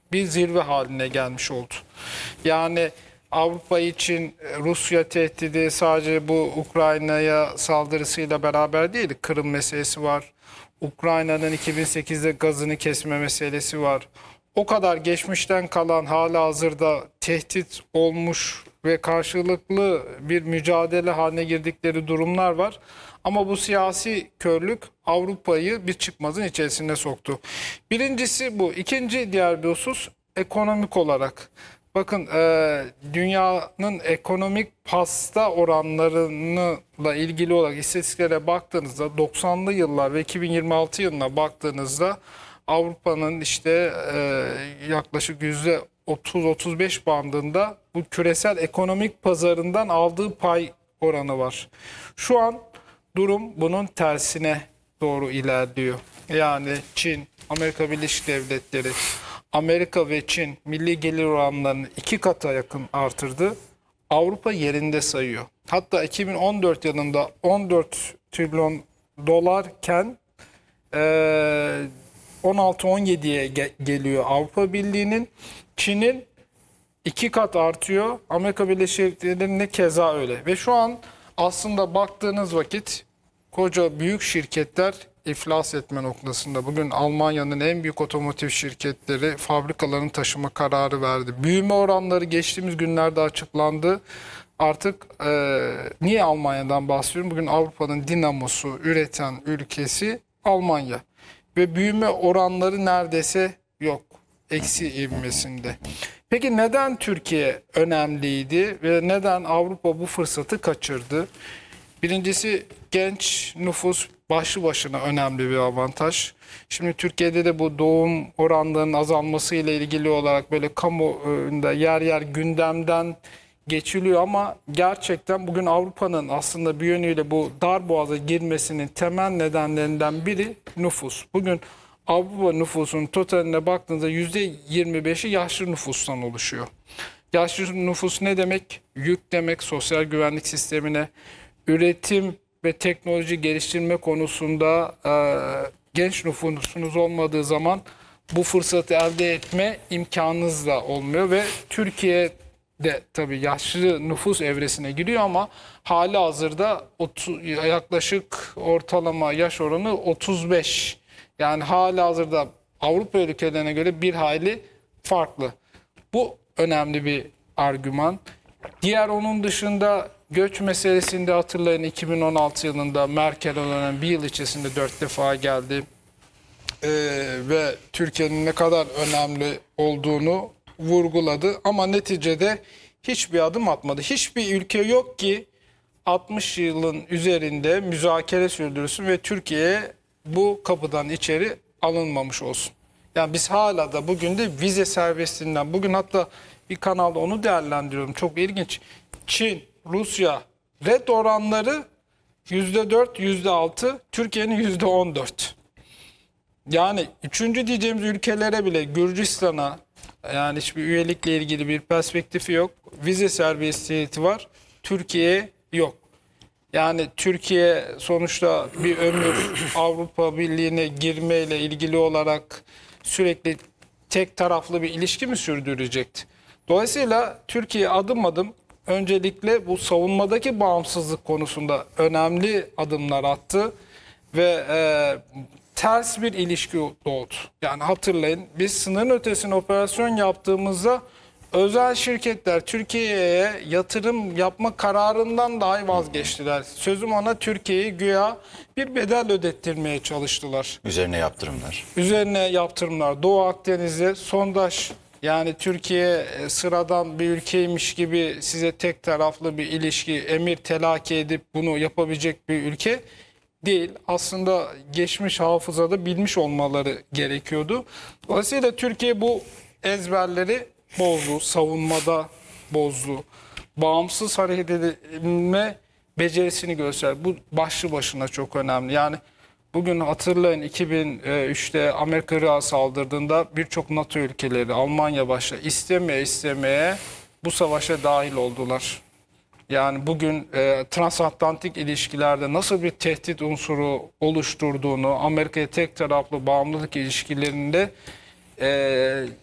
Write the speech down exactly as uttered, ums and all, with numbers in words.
bir zirve haline gelmiş oldu. Yani Avrupa için Rusya tehdidi sadece bu Ukrayna'ya saldırısıyla beraber değil, Kırım meselesi var. Ukrayna'nın iki bin sekizde gazını kesme meselesi var. O kadar geçmişten kalan halihazırda tehdit olmuş ve karşılıklı bir mücadele haline girdikleri durumlar var. Ama bu siyasi körlük Avrupa'yı bir çıkmazın içerisine soktu. Birincisi bu. İkinci diğer bir husus ekonomik olarak. Bakın e, dünyanın ekonomik pasta oranlarıyla ilgili olarak istatistiklere baktığınızda doksanlı yıllar ve iki bin yirmi altı yılına baktığınızda Avrupa'nın işte e, yaklaşık yüzde otuz otuz beş bandında bu küresel ekonomik pazarından aldığı pay oranı var. Şu an durum bunun tersine doğru ilerliyor. Yani Çin, Amerika Birleşik Devletleri, Amerika ve Çin milli gelir oranlarını iki kata yakın artırdı. Avrupa yerinde sayıyor. Hatta iki bin on dört yılında on dört trilyon dolarken e, on altı on yediye ge geliyor Avrupa Birliği'nin. Çin'in iki kat artıyor. Amerika Birleşik Devletleri'nin de keza öyle. Ve şu an aslında baktığınız vakit koca büyük şirketler iflas etme noktasında. Bugün Almanya'nın en büyük otomotiv şirketleri fabrikalarını taşıma kararı verdi. Büyüme oranları geçtiğimiz günlerde açıklandı. Artık e, niye Almanya'dan bahsediyorum? Bugün Avrupa'nın dinamosu üreten ülkesi Almanya. Ve büyüme oranları neredeyse yok. Eksi ivmesinde. Peki neden Türkiye önemliydi ve neden Avrupa bu fırsatı kaçırdı? Birincisi genç nüfus başlı başına önemli bir avantaj. Şimdi Türkiye'de de bu doğum oranlarının azalması ile ilgili olarak böyle kamuoyunda yer yer gündemden geçiliyor ama gerçekten bugün Avrupa'nın aslında bir yönüyle bu darboğaza girmesinin temel nedenlerinden biri nüfus. Bugün Avrupa nüfusunun totaline baktığınızda yüzde yirmi beşi yaşlı nüfustan oluşuyor. Yaşlı nüfus ne demek? Yük demek sosyal güvenlik sistemine. Üretim ve teknoloji geliştirme konusunda e, genç nüfusunuz olmadığı zaman bu fırsatı elde etme imkanınız da olmuyor ve Türkiye de tabii yaşlı nüfus evresine giriyor ama hali hazırda yaklaşık ortalama yaş oranı otuz beş. Yani hali hazırda Avrupa ülkelerine göre bir hayli farklı. Bu önemli bir argüman. Diğer onun dışında göç meselesinde hatırlayın iki bin on altı yılında Merkel olan bir yıl içerisinde dört defa geldi. Ee, ve Türkiye'nin ne kadar önemli olduğunu vurguladı. Ama neticede hiçbir adım atmadı. Hiçbir ülke yok ki altmış yılın üzerinde müzakere sürdürsün ve Türkiye'ye bu kapıdan içeri alınmamış olsun. Yani biz hala da bugün de vize serbestliğinden, bugün hatta bir kanalda onu değerlendiriyorum. Çok ilginç. Çin, Rusya red oranları yüzde dört, yüzde altı, Türkiye'nin yüzde on dört. Yani üçüncü diyeceğimiz ülkelere bile Gürcistan'a yani hiçbir üyelikle ilgili bir perspektifi yok. Vize serbestiyeti var. Türkiye yok. Yani Türkiye sonuçta bir ömür Avrupa Birliği'ne girmeyle ilgili olarak sürekli tek taraflı bir ilişki mi sürdürecekti? Dolayısıyla Türkiye adım adım öncelikle bu savunmadaki bağımsızlık konusunda önemli adımlar attı ve e, ters bir ilişki doğdu. Yani hatırlayın biz sınırın ötesine operasyon yaptığımızda özel şirketler Türkiye'ye yatırım yapma kararından dahi vazgeçtiler. Sözüm ona Türkiye'yi güya bir bedel ödettirmeye çalıştılar. Üzerine yaptırımlar. Üzerine yaptırımlar. Doğu Akdeniz'de sondaj, yani Türkiye sıradan bir ülkeymiş gibi size tek taraflı bir ilişki, emir telakki edip bunu yapabilecek bir ülke değil. Aslında geçmiş hafızada bilmiş olmaları gerekiyordu. Dolayısıyla Türkiye bu ezberleri bozdu, savunmada bozdu. Bağımsız hareket edilme becerisini göster. Bu başlı başına çok önemli. Yani bugün hatırlayın iki bin üçte Amerika Irak'a saldırdığında birçok NATO ülkeleri, Almanya başta istemeye istemeye bu savaşa dahil oldular. Yani bugün e, transatlantik ilişkilerde nasıl bir tehdit unsuru oluşturduğunu, Amerika'ya tek taraflı bağımlılık ilişkilerinde e,